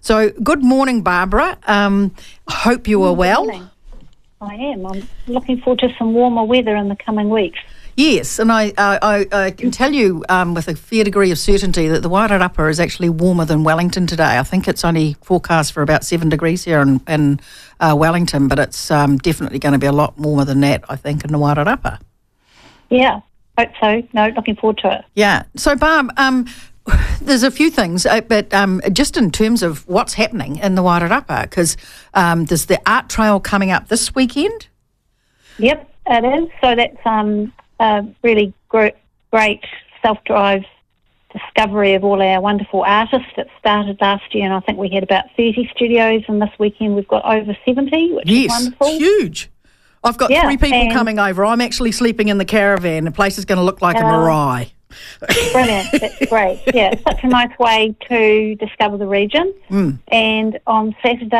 So, good morning, Barbara. Hope you are well. Good morning. I am. I'm looking forward to some warmer weather in the coming weeks. Yes, and I can tell you with a fair degree of certainty that the Wairarapa is actually warmer than Wellington today. I think it's only forecast for about 7 degrees here in Wellington, but it's definitely going to be a lot warmer than that, I think, in the Wairarapa. Yeah, hope so. No, looking forward to it. Yeah. So, Barb, there's a few things, but just in terms of what's happening in the Wairarapa, because there's the art trail coming up this weekend. Yep, it is. So that's a really great self-drive discovery of all our wonderful artists that started last year, and I think we had about 30 studios, and this weekend we've got over 70, which is wonderful. Yes, huge. I've got 3 people coming over. I'm actually sleeping in the caravan. The place is going to look like a marae. Brilliant, that's great. Yeah, it's such a nice way to discover the region. And on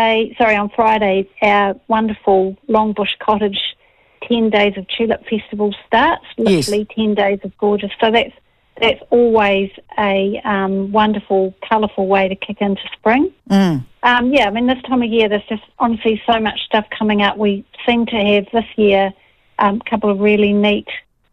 Friday, our wonderful Longbush Cottage 10 Days of Tulip Festival starts, literally 10 days of gorgeous. So that's always a wonderful, colourful way to kick into spring. Yeah, I mean, this time of year, there's just honestly so much stuff coming up. We seem to have this year a couple of really neat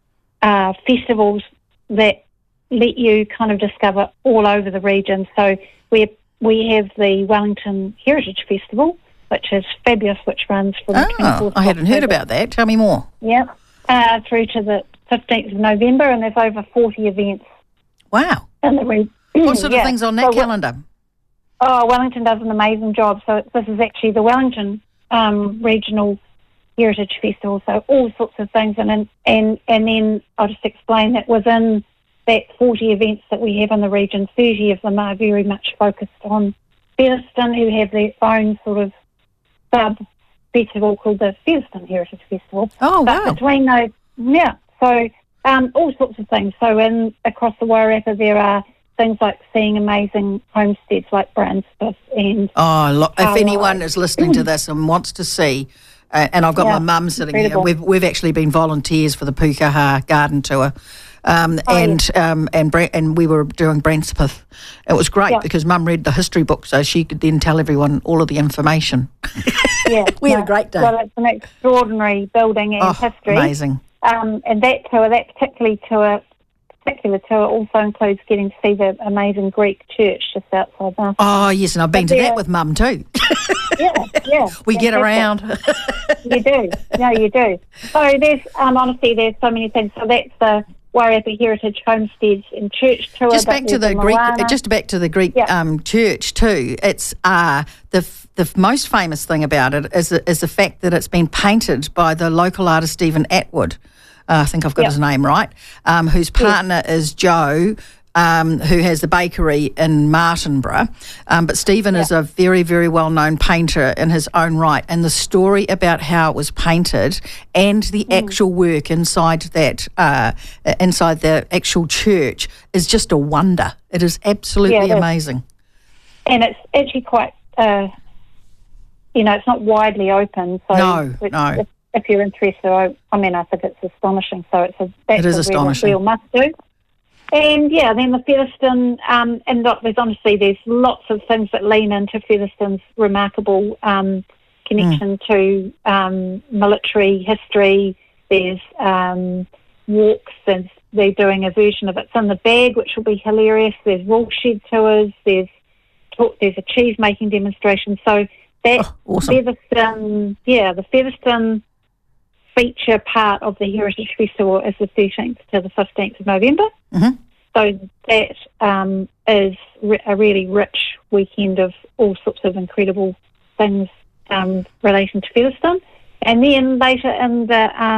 festivals that let you kind of discover all over the region. So we have the Wellington Heritage Festival, which is fabulous, which runs from the 24th I hadn't heard about that. Tell me more. Yeah, through to the 15th of November, and there's over 40 events. Wow. In the region. What sort of things on that calendar? Oh, Wellington does an amazing job. So this is actually the Wellington Regional Heritage Festival, so all sorts of things. And then I'll just explain that within that 40 events that we have in the region, 30 of them are very much focused on Featherston, who have their own sort of sub-festival called the Featherston Heritage Festival. Oh, wow. But between those, so all sorts of things. So across the Wairarapa there are things like seeing amazing homesteads like Bransford and... if anyone is listening to this and wants to see... and I've got my mum sitting here. We've actually been volunteers for the Pukaha garden tour, and we were doing Bransford. It was great because Mum read the history book, so she could then tell everyone all of the information. Yeah, we had a great day. Well, it's an extraordinary building and history. Amazing. And that particular tour also includes getting to see the amazing Greek church just outside Martha. Oh, yes, and I've been to that with Mum too. Yeah. We get around. You do. No, you do. So there's, honestly, there's so many things. So that's the Wairarapa Heritage Homesteads and Church Tour. Just back to the Greek church too. It's the most famous thing about it is the fact that it's been painted by the local artist Stephen Atwood. I think I've got his name right, whose partner is Joe, who has the bakery in Martinborough. But Stephen is a very, very well-known painter in his own right. And the story about how it was painted and the actual work inside that, inside the actual church is just a wonder. It is absolutely amazing. And it's actually quite, it's not widely open. So no. If you're interested, I think it's astonishing. So that's astonishing. Real must do. And then the Featherston, there's lots of things that lean into Featherston's remarkable connection to military history. There's walks, and they're doing a version of It's in the Bag, which will be hilarious. There's wool shed tours. There's a cheese making demonstration. So that awesome. the Featherston feature part of the Heritage Festival is the 13th to the 15th of November. Mm-hmm. So that is a really rich weekend of all sorts of incredible things relating to Featherston. And then later in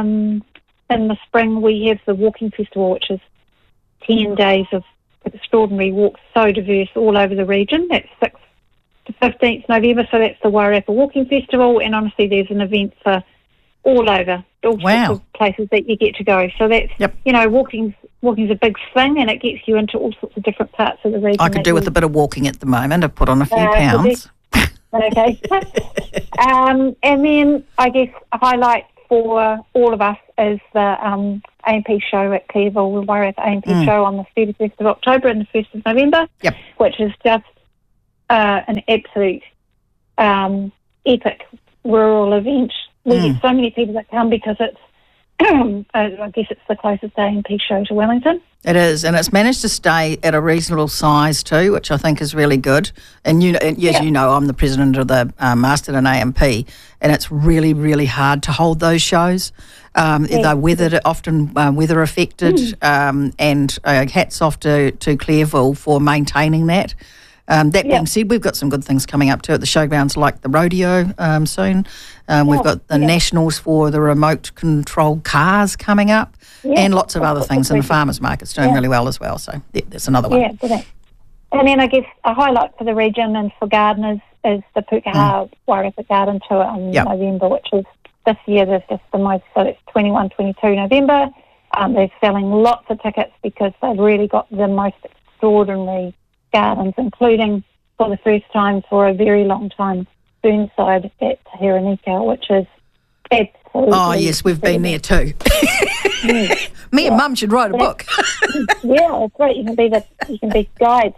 the spring we have the Walking Festival, which is 10 days of extraordinary walks, so diverse all over the region. That's 6th to 15th November, so that's the Wairarapa Walking Festival, and honestly there's an event for all over, all sorts of places that you get to go. So that's, walking's a big thing, and it gets you into all sorts of different parts of the region. I could do with a bit of walking at the moment. I've put on a few pounds. Okay. And then I guess a highlight for all of us is the A&P show at Clearville. Wairarapa A&P show on the 31st of October and the 1st of November, which is just an absolute epic rural event. We get so many people that come because it's, I guess it's the closest A&P show to Wellington. It is, and it's managed to stay at a reasonable size too, which I think is really good. And as you know, I'm the president of the Masterton A&P, and it's really, really hard to hold those shows. They're often weather affected, and hats off to Clairville for maintaining that. Being said, we've got some good things coming up too at the showgrounds, like the rodeo soon. We've got the nationals for the remote controlled cars coming up, and lots of other things. And the farmers market's doing really well as well. So there's another one. Yeah, good. And then I guess a highlight for the region and for gardeners is the Pukaha Wairarapa Garden Tour in November, which is this year. There's just the most. So it's 21, 22 November. They're selling lots of tickets because they've really got the most extraordinary gardens, including for the first time for a very long time, Burnside at Tahironika, which is absolutely... Oh, yes, we've been there too. Me and Mum should write a book. Yeah, it's great. You can be guides.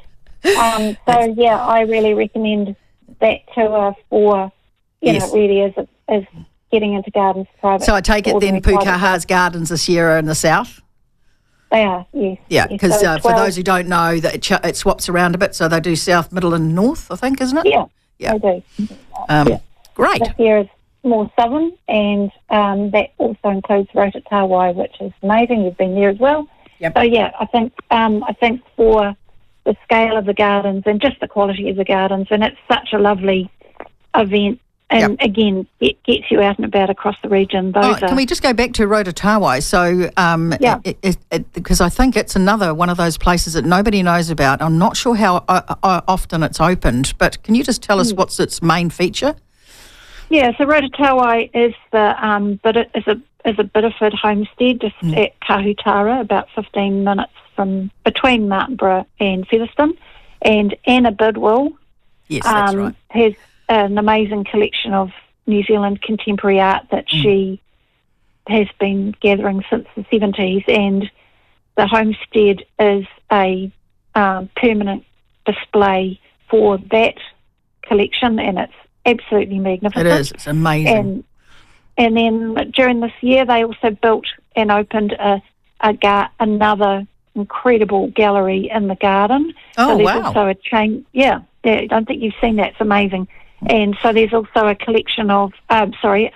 I really recommend that tour for, really as getting into gardens private. So I take it then Pukaha's gardens this year are in the south? They are, yes. Yeah, because for those who don't know, that it swaps around a bit, so they do south, middle and north, I think, isn't it? Yeah. They do. Great. This year is more southern, and that also includes Rotatawai, which is amazing. You've been there as well. Yep. So, I think for the scale of the gardens and just the quality of the gardens, and it's such a lovely event. And again, it gets you out and about across the region. Can we just go back to Rotatawai? So, because I think it's another one of those places that nobody knows about. I'm not sure how often it's opened, but can you just tell us what's its main feature? Yeah, so Rotatawai is is a Bideford homestead just at Kahutara, about 15 minutes between Martinborough and Featherston, and Anna Bidwell. Yes, that's right. Has an amazing collection of New Zealand contemporary art that she has been gathering since the 70s, and the homestead is a permanent display for that collection, and it's absolutely magnificent. It is. It's amazing. And then during this year, they also built and opened another incredible gallery in the garden. Oh, so there's wow. also a chain. Yeah, I don't think you've seen that. It's amazing. And so there's also a collection of, a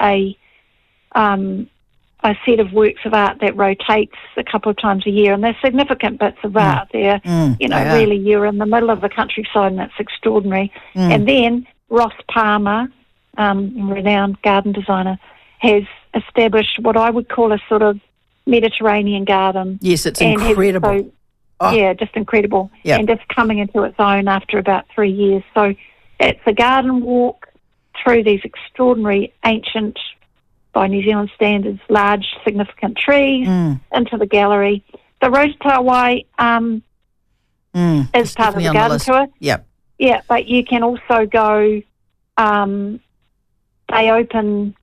set of works of art that rotates a couple of times a year, and they're significant bits of art. They're, really you're in the middle of the countryside, and it's extraordinary. And then Ross Palmer, renowned garden designer, has established what I would call a sort of Mediterranean garden. Yes, it's incredible. Just incredible. Yeah. And just coming into its own after about 3 years. So it's a garden walk through these extraordinary ancient, by New Zealand standards, large, significant trees into the gallery. The Rotatawai is part of the garden tour. Yep. Yeah, but you can also go, they open,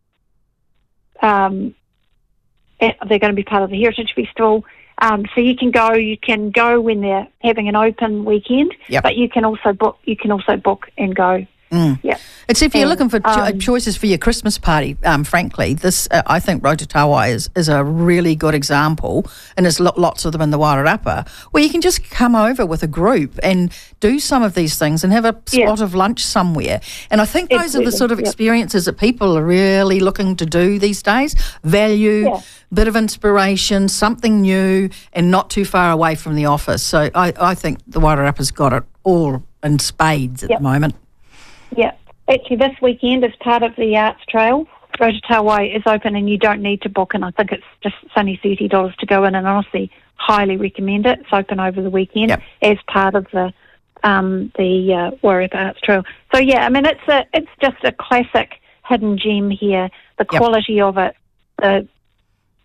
they're going to be part of the Heritage Festival. So you can go when they're having an open weekend, but you can also book and go. Yeah. It's if you're looking for choices for your Christmas party, frankly, this I think Rotatawai is a really good example, and there's lots of them in the Wairarapa, where you can just come over with a group and do some of these things and have a spot of lunch somewhere. And I think those are the sort of experiences that people are really looking to do these days. Value, bit of inspiration, something new, and not too far away from the office. So I think the Wairarapa's got it all in spades at the moment. Yeah. Actually, this weekend, as part of the Arts Trail, Rotatawai is open and you don't need to book, and I think it's only $30 to go in, and honestly, highly recommend it. It's open over the weekend as part of the Wairarapa Arts Trail. So, it's just a classic hidden gem here. The quality of it,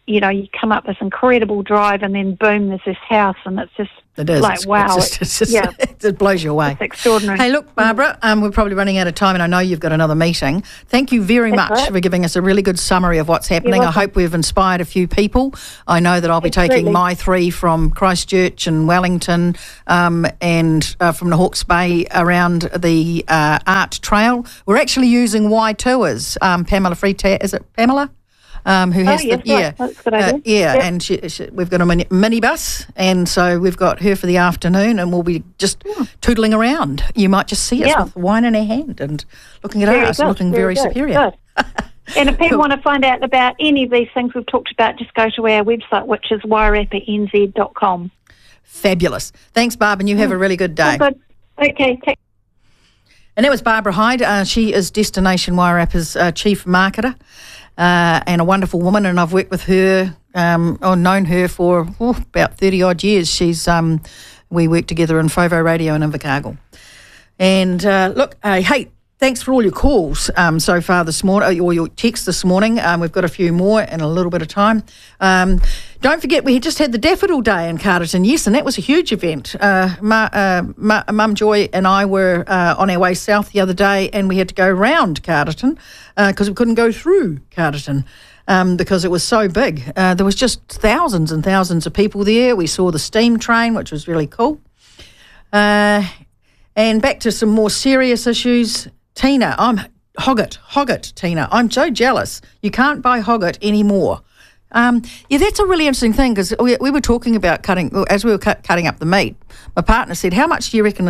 you know, you come up this incredible drive and then boom, there's this house, and it's just wow. It blows you away. It's extraordinary. Hey, look, Barbara, we're probably running out of time, and I know you've got another meeting. Thank you very much for giving us a really good summary of what's happening. I hope we've inspired a few people. I know that I'll be taking my 3 from Christchurch and Wellington and from the Hawke's Bay around the art trail. We're actually using Y Tours. Pamela Freetag, is it Pamela? Who has that's a good idea. And we've got a minibus, and so we've got her for the afternoon, and we'll be just tootling around. You might just see us with wine in our hand and looking at us, looking very superior. Good. And if people want to find out about any of these things we've talked about, just go to our website, which is wairapanz.com. Fabulous. Thanks, Barb, and you have a really good day. Good. Okay. And that was Barbara Hyde. She is Destination Wairarpa's chief marketer. And a wonderful woman, and I've worked with her, or known her for about 30-odd years. We work together in FOVO Radio in Invercargill. And look, hey, thanks for all your calls so far this morning, or your texts this morning. We've got a few more in a little bit of time. Don't forget, we just had the Daffodil Day in Carterton, yes, and that was a huge event. Mum Joy and I were on our way south the other day, and we had to go round Carterton because we couldn't go through Carterton because it was so big. There was just thousands and thousands of people there. We saw the steam train, which was really cool. And back to some more serious issues. Tina, Hoggett, Tina. I'm so jealous. You can't buy Hoggett anymore. That's a really interesting thing, because we were talking about cutting up the meat. My partner said, how much do you reckon